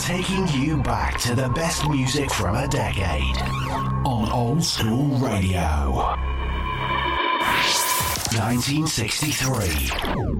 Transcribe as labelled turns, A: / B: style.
A: taking you back to the best music from a decade on Old School Radio. 1963.